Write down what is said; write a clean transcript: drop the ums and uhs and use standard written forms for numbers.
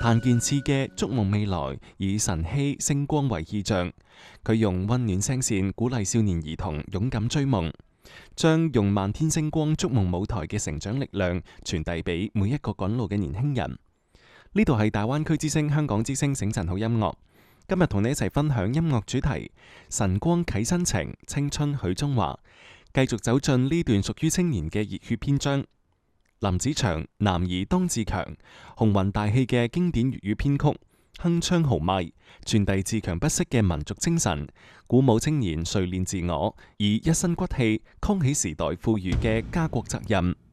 譚健次嘅《築夢未來》以晨曦星光為意象，佢用溫暖聲線鼓勵少年兒童勇敢追夢，將用漫天星光築夢舞台嘅成長力量傳遞俾每一個趕路嘅年輕人。呢度係大灣區之聲香港之聲醒晨好音樂，今日同你一齊分享音樂主題晨光啟新程，青春許中華，繼續走進呢段屬於青年嘅熱血篇章。林子祥男兒當自強，雄渾大氣嘅經典粵語編曲，鏗鏘豪邁，傳遞自強不息嘅民族精神，鼓舞青年錘煉自我，以一身骨氣扛起時代賦予嘅家國責任。